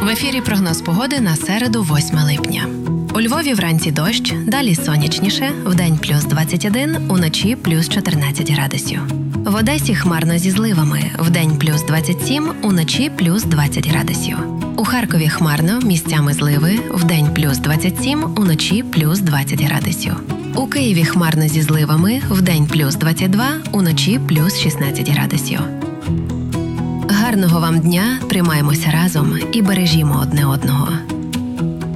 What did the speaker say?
В ефірі прогноз погоди на середу, 8 липня. У Львові вранці дощ, далі сонячніше, вдень плюс 21, уночі плюс 14 градусів. В Одесі хмарно зі зливами, вдень плюс 27, уночі плюс 20 градусів. У Харкові хмарно, місцями зливи, вдень плюс 27, уночі плюс 20 градусів. У Києві хмарно зі зливами, вдень плюс 22, уночі плюс 16 градусів. Гарного вам дня, тримаємося разом і бережімо одне одного.